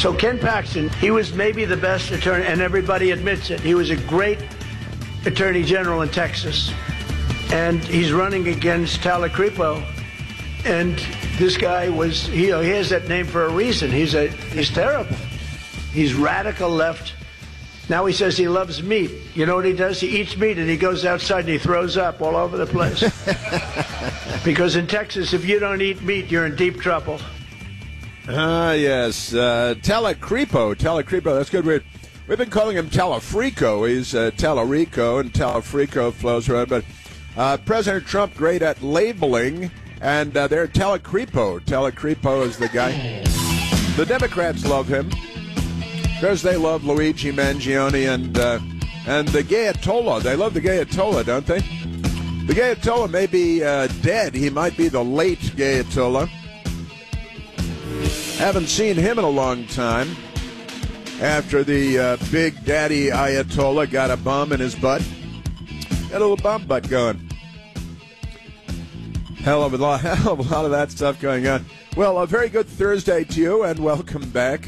So Ken Paxton, he was maybe the best attorney, and everybody admits it. He was a great attorney general in Texas, and he's running against Talacrepo. And this guy was, he has that name for a reason. He's terrible. He's radical left. Now he says he loves meat. You know what he does? He eats meat and he goes outside and he throws up all over the place. Because in Texas, if you don't eat meat, you're in deep trouble. Yes. Talacrepo, that's good. We've been calling him Talafrico. He's Talarico, and Talafrico flows around. But President Trump, great at labeling, and they're Talacrepo. Talacrepo is the guy. The Democrats love him because they love Luigi Mangione and the Gayatollah. They love the Gayatollah, don't they? The Gayatollah may be dead. He might be the late Gayatollah. Haven't seen him in a long time. After the big daddy Ayatollah got a bomb in his butt. Got a little bomb butt going. Hell of a lot of that stuff going on. Well, a very good Thursday to you, and welcome back.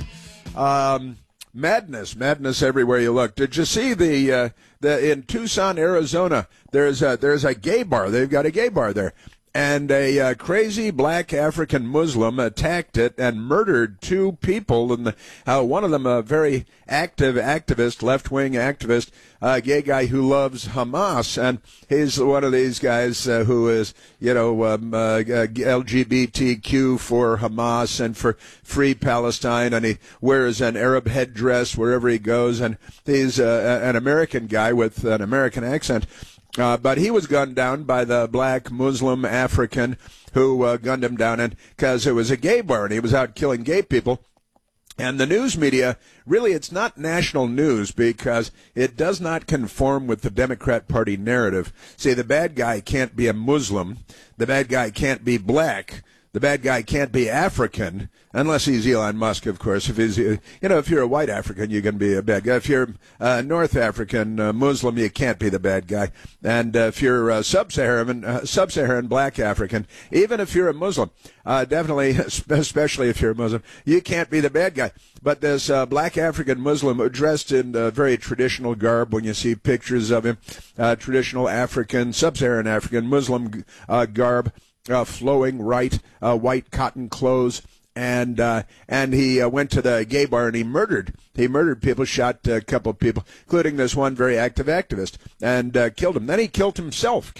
Madness everywhere you look. Did you see the in Tucson, Arizona? There's a gay bar. They've got a gay bar there. And a crazy black African Muslim attacked it and murdered two people. And one of them, a very activist, left-wing activist, a gay guy who loves Hamas. And he's one of these guys who is, LGBTQ for Hamas and for free Palestine. And he wears an Arab headdress wherever he goes. And he's an American guy with an American accent. But he was gunned down by the black Muslim African who gunned him down because it was a gay bar and he was out killing gay people. And the news media, really, it's not national news because it does not conform with the Democrat Party narrative. See, the bad guy can't be a Muslim. The bad guy can't be black. The bad guy can't be African, unless he's Elon Musk, of course. If he's, if you're a white African, you can be a bad guy. If you're North African Muslim, you can't be the bad guy. And if you're sub-Saharan black African, even if you're a Muslim, definitely, especially if you're a Muslim, you can't be the bad guy. But this black African Muslim dressed in very traditional garb, when you see pictures of him, traditional African, sub-Saharan African Muslim garb. Flowing white cotton clothes, and he went to the gay bar and he murdered people, shot a couple of people, including this one very active activist, and killed him. Then he killed himself,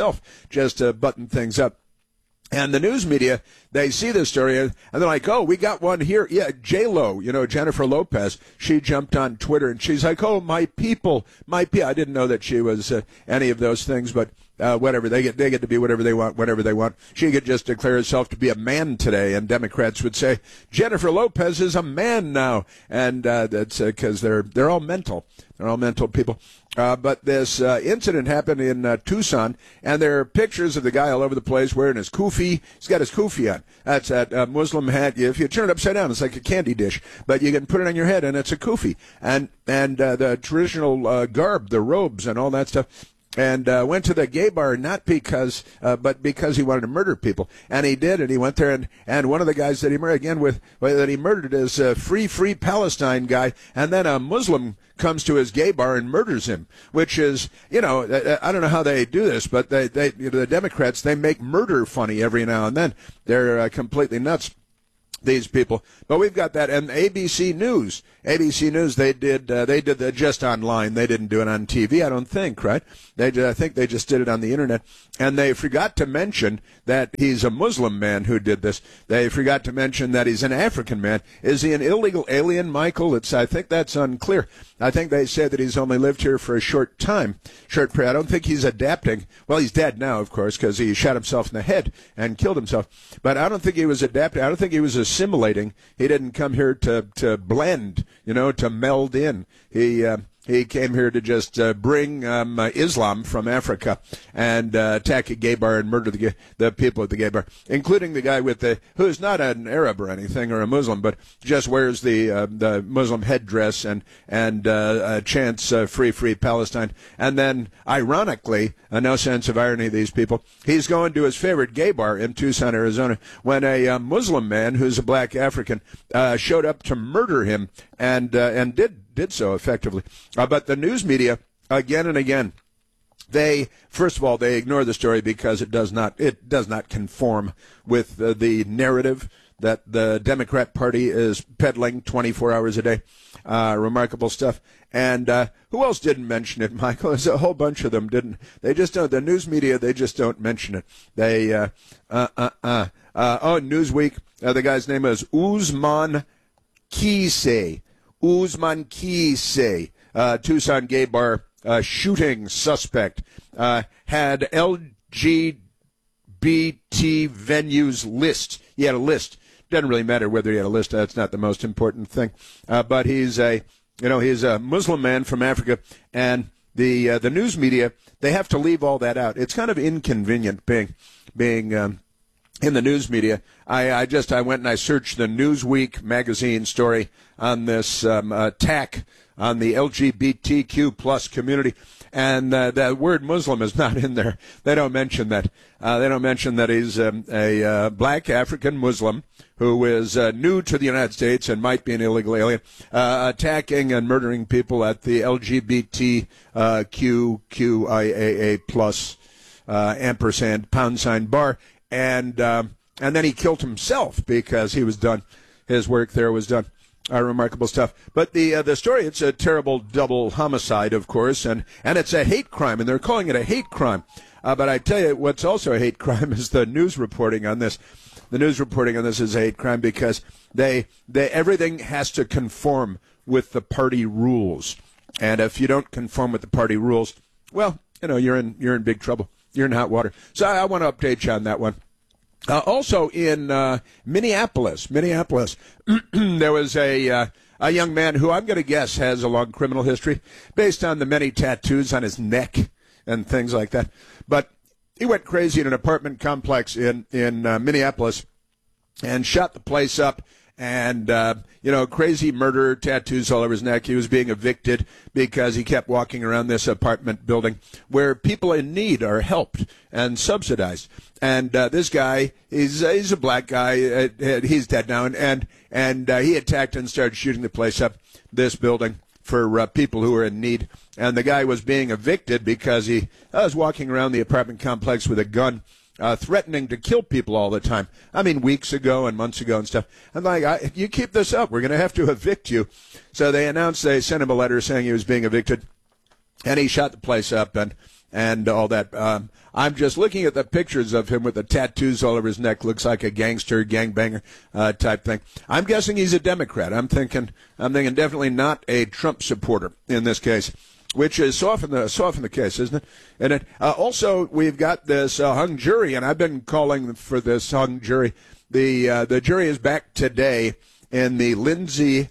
just to button things up. And the news media, they see this story, and they're like, oh, we got one here. Yeah, J-Lo, Jennifer Lopez, she jumped on Twitter, and she's like, oh, my people. I didn't know that she was any of those things, but whatever. They get to be whatever they want, whenever they want. She could just declare herself to be a man today, and Democrats would say, Jennifer Lopez is a man now. And that's because they're all mental. They're all mental people. But this incident happened in Tucson, and there are pictures of the guy all over the place wearing his kufi. He's got his kufi on. That's that Muslim hat. If you turn it upside down, it's like a candy dish, but you can put it on your head, and it's a kufi. And the traditional garb, the robes, and all that stuff. And went to the gay bar not because, but because he wanted to murder people, and he did. And he went there, and one of the guys that he murdered that he murdered is a free Palestine guy, and then a Muslim comes to his gay bar and murders him, which is, I don't know how they do this, but the Democrats, they make murder funny every now and then. They're completely nuts, these people. But we've got that. And ABC News, they did the just online. They didn't do it on TV, I don't think, right? I think they just did it on the internet. And they forgot to mention that he's a Muslim man who did this. They forgot to mention that he's an African man. Is he an illegal alien, Michael? I think that's unclear. I think they said that he's only lived here for a short period. I don't think he's adapting. Well, he's dead now, of course, because he shot himself in the head and killed himself. But I don't think he was adapting. I don't think he was assimilating. He didn't come here to blend, to meld in. He He came here to just bring Islam from Africa and attack a gay bar and murder the people at the gay bar, including the guy who's not an Arab or anything or a Muslim, but just wears the Muslim headdress and chants free Palestine. And then, ironically, no sense of irony, these people, he's going to his favorite gay bar in Tucson, Arizona, when a Muslim man who's a black African showed up to murder him and did so effectively. But the news media, again and again, first of all, they ignore the story because it does not conform with the narrative that the Democrat Party is peddling 24 hours a day. Remarkable stuff. And who else didn't mention it, Michael? There's a whole bunch of them didn't. They just don't. The news media, they just don't mention it. Newsweek. The guy's name is Usman Kise. Usman Kise. Tucson gay bar shooting suspect. Had LGBT venues list. He had a list. Doesn't really matter whether he had a list. That's not the most important thing. But he's a Muslim man from Africa, and the news media, they have to leave all that out. It's kind of inconvenient being in the news media. I went and I searched the Newsweek magazine story on this attack on the LGBTQ plus community, and the word Muslim is not in there. They don't mention that. They don't mention that he's a black African Muslim who is new to the United States and might be an illegal alien, attacking and murdering people at the LGBTQIAA plus ampersand pound sign bar, and then he killed himself because he was done. His work there was done. Remarkable stuff. But the story, it's a terrible double homicide, of course, and it's a hate crime, and they're calling it a hate crime. But I tell you, what's also a hate crime is the news reporting on this. The news reporting on this is a hate crime because they everything has to conform with the party rules, and if you don't conform with the party rules, well, you're in big trouble. You're in hot water. So I want to update you on that one. Also in Minneapolis, there was a young man who I'm going to guess has a long criminal history based on the many tattoos on his neck and things like that. But he went crazy in an apartment complex in Minneapolis and shot the place up. And, crazy murder, tattoos all over his neck. He was being evicted because he kept walking around this apartment building where people in need are helped and subsidized. And this guy, he's a black guy. He's dead now. And he attacked and started shooting the place up, this building, for people who are in need. And the guy was being evicted because he was walking around the apartment complex with a gun, threatening to kill people all the time. I mean, weeks ago and months ago and stuff. I'm like, you keep this up, we're going to have to evict you. So they sent him a letter saying he was being evicted, and he shot the place up and all that. I'm just looking at the pictures of him with the tattoos all over his neck. Looks like a gangster, gangbanger type thing. I'm guessing he's a Democrat. I'm thinking definitely not a Trump supporter in this case, which is so often the case, isn't it? And also, we've got this hung jury, and I've been calling for this hung jury. The jury is back today in the Lindsay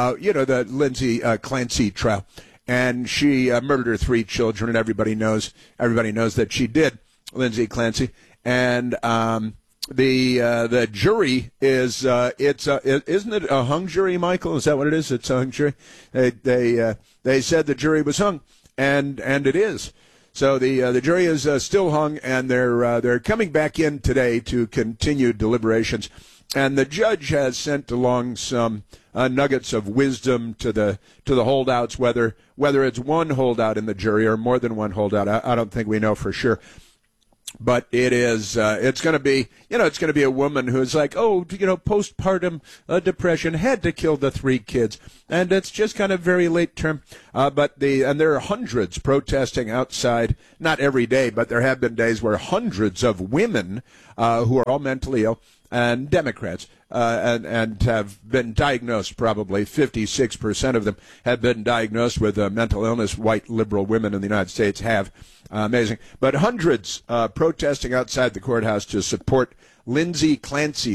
Clancy trial, and she murdered her 3 children, and everybody knows that she did, Lindsay Clancy, and the jury is isn't it a hung jury, Michael? Is that what it is? It's a hung jury. They said the jury was hung, and it is. So the jury is still hung, and they're coming back in today to continue deliberations. And the judge has sent along some nuggets of wisdom to the holdouts, whether it's one holdout in the jury or more than one holdout. I don't think we know for sure. But it's going to be a woman who's like, postpartum depression, had to kill the 3 kids. And it's just kind of very late term. And there are hundreds protesting outside, not every day, but there have been days where hundreds of women who are all mentally ill and Democrats and have been diagnosed, probably 56% of them have been diagnosed with mental illness. White liberal women in the United States have. Amazing. But hundreds protesting outside the courthouse to support Lindsay Clancy,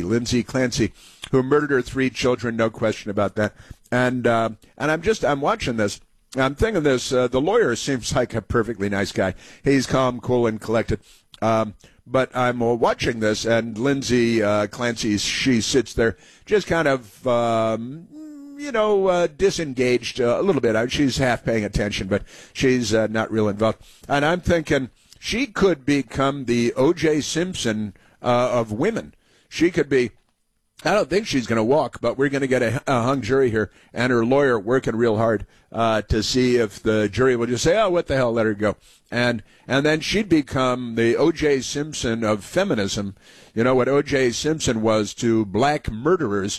who murdered her 3 children, no question about that. And I'm watching this, I'm thinking this. The lawyer seems like a perfectly nice guy. He's calm, cool, and collected. But I'm watching this, and Lindsay Clancy, she sits there just kind of, disengaged a little bit. She's half paying attention, but she's not real involved. And I'm thinking she could become the O.J. Simpson of women. She could be. I don't think she's going to walk, but we're going to get a hung jury here, and her lawyer working real hard to see if the jury will just say, "Oh, what the hell, let her go," and then she'd become the O.J. Simpson of feminism. You know what O.J. Simpson was to black murderers,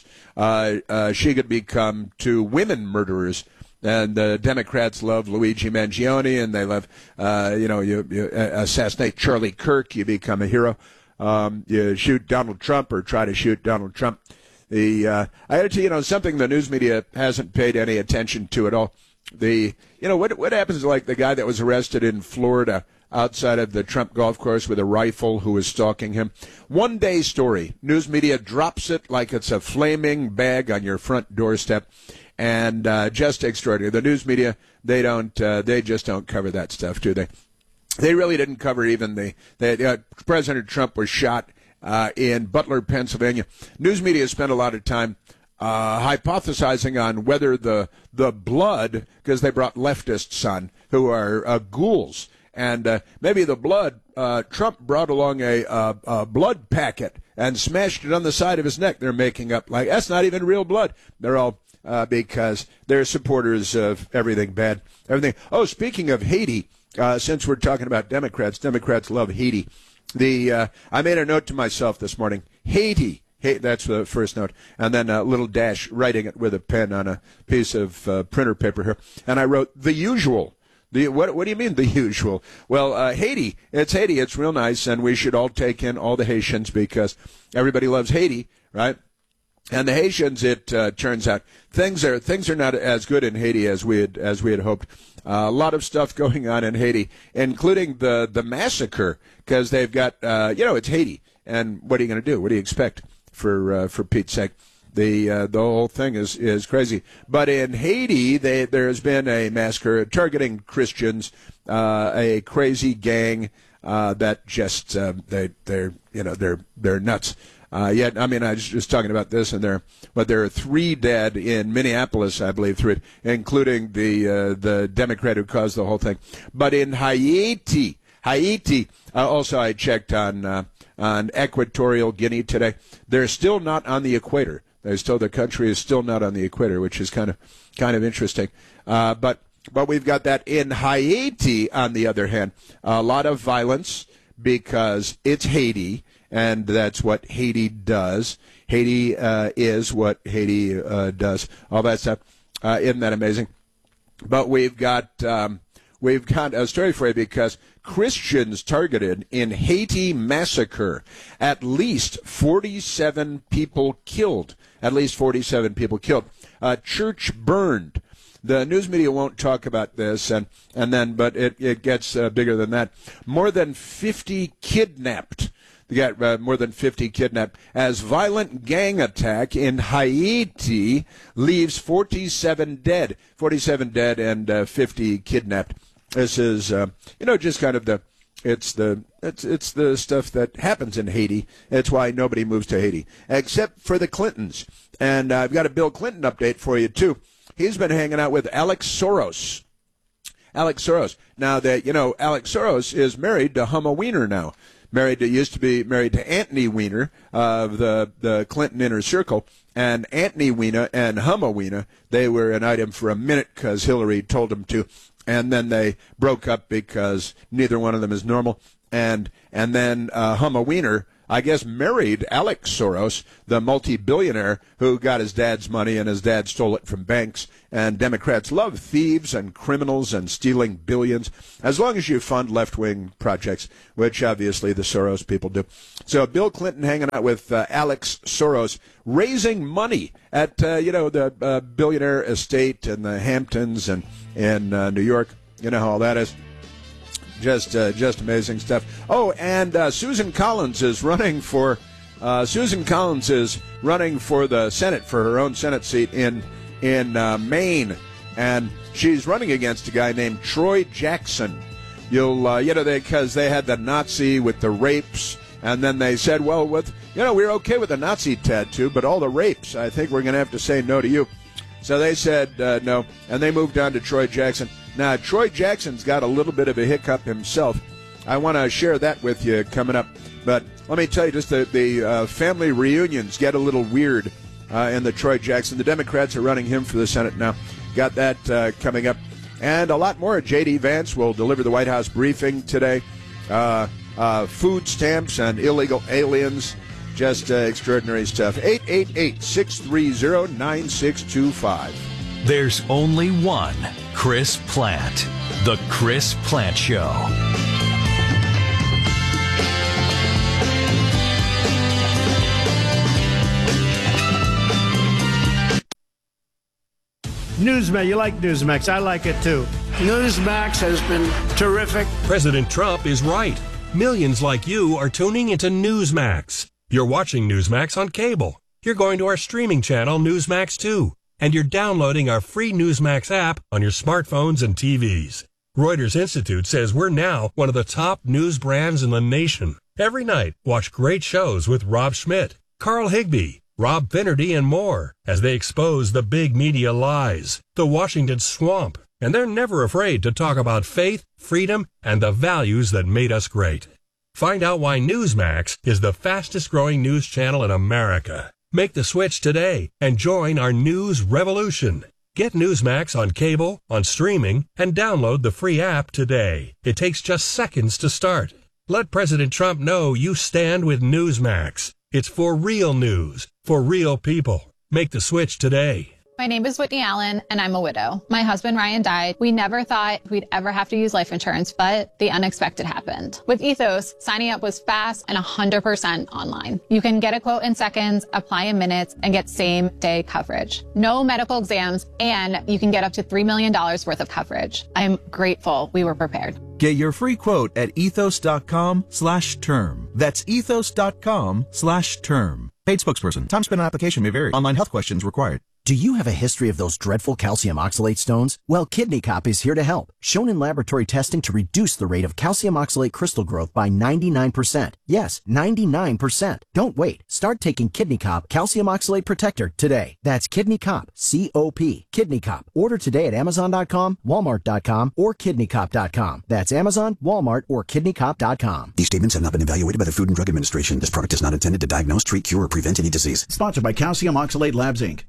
she could become to women murderers. And the Democrats love Luigi Mangione, and they love, you assassinate Charlie Kirk, you become a hero. You shoot Donald Trump or try to shoot Donald Trump. I got to tell you, something the news media hasn't paid any attention to at all. What happens to, like, the guy that was arrested in Florida outside of the Trump golf course with a rifle who was stalking him? One day story. News media drops it like it's a flaming bag on your front doorstep. And just extraordinary. The news media, they just don't cover that stuff, do they? They really didn't cover even President Trump was shot in Butler, Pennsylvania. News media spent a lot of time hypothesizing on whether the blood, because they brought leftists on who are ghouls, and maybe the blood, Trump brought along a blood packet and smashed it on the side of his neck. They're making up, like, that's not even real blood. They're all because they're supporters of everything bad. Everything. Oh, speaking of Haiti, since we're talking about Democrats love Haiti. I made a note to myself this morning. Haiti. That's the first note. And then a little dash, writing it with a pen on a piece of printer paper here. And I wrote, the usual. What do you mean, the usual? Well, Haiti. It's Haiti. It's real nice, and we should all take in all the Haitians because everybody loves Haiti, right? And the Haitians, it turns out, things are not as good in Haiti as we had hoped. A lot of stuff going on in Haiti, including the massacre, because they've got it's Haiti, and what are you going to do? What do you expect for Pete's sake? The whole thing is crazy. But in Haiti, there has been a massacre targeting Christians, a crazy gang that just they're nuts. I was just talking about this, and there are 3 dead in Minneapolis, I believe, including the Democrat who caused the whole thing. But in Haiti, also I checked on Equatorial Guinea today. They're still not on the equator. The country is still not on the equator, which is kind of interesting. But we've got that in Haiti. On the other hand, a lot of violence because it's Haiti. And that's what Haiti does. Haiti is what Haiti does. All that stuff. Isn't that amazing? But we've got a story for you because Christians targeted in Haiti massacre. At least 47 people killed. Church burned. The news media won't talk about this, but it gets bigger than that. More than 50 kidnapped. They got more than 50 kidnapped as violent gang attack in Haiti leaves 47 dead and 50 kidnapped. This is, just kind of it's the stuff that happens in Haiti. It's why nobody moves to Haiti, except for the Clintons. And I've got a Bill Clinton update for you, too. He's been hanging out with Alex Soros. Now, Alex Soros is married to Humma Weiner now. Used to be married to Anthony Weiner of the Clinton inner circle. And Anthony Weiner and Humma Weiner, they were an item for a minute because Hillary told them to. And then they broke up because neither one of them is normal. And then Humma Weiner, I guess, married Alex Soros, the multi-billionaire who got his dad's money and his dad stole it from banks. And Democrats love thieves and criminals and stealing billions, as long as you fund left-wing projects, which obviously the Soros people do. So Bill Clinton hanging out with Alex Soros, raising money at, the billionaire estate in the Hamptons and in New York. You know how all that is. Just amazing stuff. Oh, and Susan Collins is running for the Senate for her own Senate seat in Maine. and she's running against a guy named Troy Jackson. Because they had the Nazi with the rapes, and then they said, well, we're okay with the Nazi tattoo, but all the rapes, I think we're going to have to say no to you. So they said no, and they moved on to Troy Jackson. Now, Troy Jackson's got a little bit of a hiccup himself. I want to share that with you coming up. But let me tell you, just the family reunions get a little weird in the Troy Jackson. The Democrats are running him for the Senate now. Got that coming up. And a lot more. J.D. Vance will deliver the White House briefing today. Food stamps and illegal aliens. Just extraordinary stuff. 888-630-9625. There's only one Chris Plante. The Chris Plante Show. Newsmax, you like Newsmax. I like it too. Newsmax has been terrific. President Trump is right. Millions like you are tuning into Newsmax. You're watching Newsmax on cable. You're going to our streaming channel, Newsmax 2. And you're downloading our free Newsmax app on your smartphones and TVs. Reuters Institute says we're now one of the top news brands in the nation. Every night, watch great shows with Rob Schmidt, Carl Higbie, Rob Finnerty, and more as they expose the big media lies, the Washington swamp, and they're never afraid to talk about faith, freedom, and the values that made us great. Find out why Newsmax is the fastest growing news channel in America. Make the switch today and join our news revolution. Get Newsmax on cable, on streaming, and download the free app today. It takes just seconds to start. Let President Trump know you stand with Newsmax. It's for real news, for real people. Make the switch today. My name is Whitney Allen, and I'm a widow. My husband, Ryan, died. We never thought we'd ever have to use life insurance, but the unexpected happened. With Ethos, signing up was fast and 100% online. You can get a quote in seconds, apply in minutes, and get same-day coverage. No medical exams, and you can get up to $3 million worth of coverage. I'm grateful we were prepared. Get your free quote at ethos.com/term. That's ethos.com/term. Paid spokesperson. Time spent on application may vary. Online health questions required. Do you have a history of those dreadful calcium oxalate stones? Well, Kidney Cop is here to help. Shown in laboratory testing to reduce the rate of calcium oxalate crystal growth by 99%. Yes, 99%. Don't wait. Start taking Kidney Cop Calcium Oxalate Protector today. That's Kidney Cop, C-O-P. Kidney Cop. Order today at Amazon.com, Walmart.com, or KidneyCop.com. That's Amazon, Walmart, or KidneyCop.com. These statements have not been evaluated by the Food and Drug Administration. This product is not intended to diagnose, treat, cure, or prevent any disease. Sponsored by Calcium Oxalate Labs, Inc.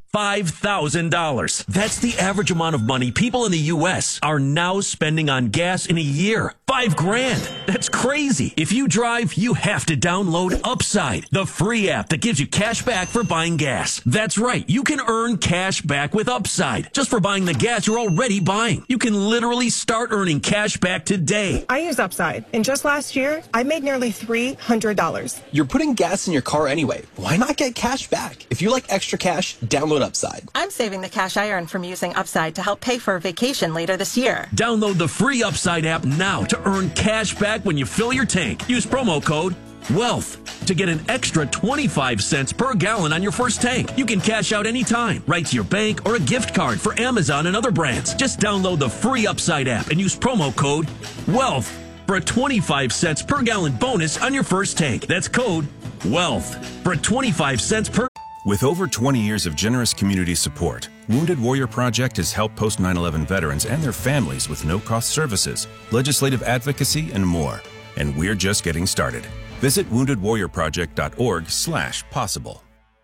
$5,000. That's the average amount of money people in the U.S. are now spending on gas in a year. $5,000. That's crazy. If you drive, you have to download Upside, the free app that gives you cash back for buying gas. That's right. You can earn cash back with Upside just for buying the gas you're already buying. You can literally start earning cash back today. I use Upside, and just last year, I made nearly $300. You're putting gas in your car anyway. Why not get cash back? If you like extra cash, download Upside. I'm saving the cash I earn from using Upside to help pay for a vacation later this year. Download the free Upside app now to earn cash back when you fill your tank. Use promo code WEALTH to get an extra 25 cents per gallon on your first tank. You can cash out anytime, right to your bank or a gift card for Amazon and other brands. Just download the free Upside app and use promo code WEALTH for a 25 cents per gallon bonus on your first tank. That's code WEALTH for a 25 cents per. With over 20 years of generous community support, Wounded Warrior Project has helped post 9/11 veterans and their families with no-cost services, legislative advocacy, and more. And we're just getting started. Visit woundedwarriorproject.org/possible.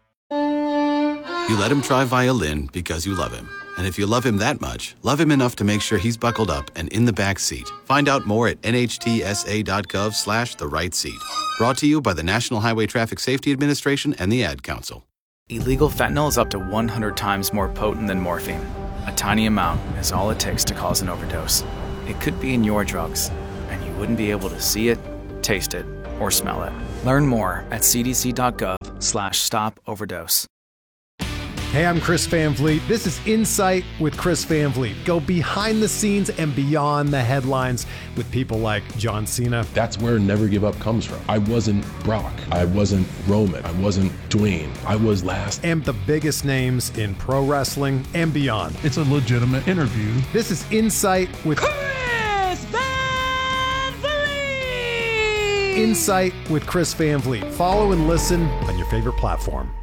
You let him try violin because you love him. And if you love him that much, love him enough to make sure he's buckled up and in the back seat. Find out more at nhtsa.gov/the right seat. Brought to you by the National Highway Traffic Safety Administration and the Ad Council. Illegal fentanyl is up to 100 times more potent than morphine. A tiny amount is all it takes to cause an overdose. It could be in your drugs, and you wouldn't be able to see it, taste it, or smell it. Learn more at cdc.gov/stop overdose. Hey, I'm Chris Van Vliet. This is Insight with Chris Van Vliet. Go behind the scenes and beyond the headlines with people like John Cena. That's where Never Give Up comes from. I wasn't Brock. I wasn't Roman. I wasn't Dwayne. I was last. And the biggest names in pro wrestling and beyond. It's a legitimate interview. This is Insight with Chris Van Vliet! Insight with Chris Van Vliet. Follow and listen on your favorite platform.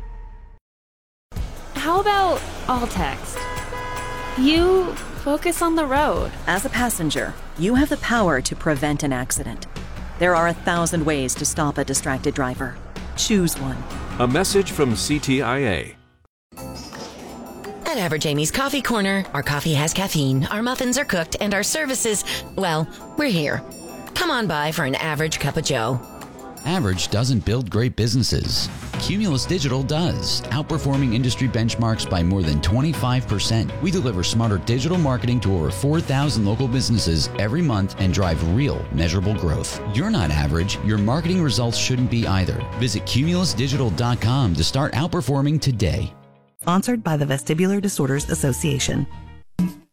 How about all text? You focus on the road. As a passenger, you have the power to prevent an accident. There are 1,000 ways to stop a distracted driver. Choose one. A message from CTIA. At Average Amy's Coffee Corner, our coffee has caffeine, our muffins are cooked, and our services, well, we're here. Come on by for an average cup of joe. Average doesn't build great businesses. Cumulus Digital does, outperforming industry benchmarks by more than 25%. We deliver smarter digital marketing to over 4,000 local businesses every month and drive real, measurable growth. You're not average. Your marketing results shouldn't be either. Visit cumulusdigital.com to start outperforming today. Sponsored by the Vestibular Disorders Association.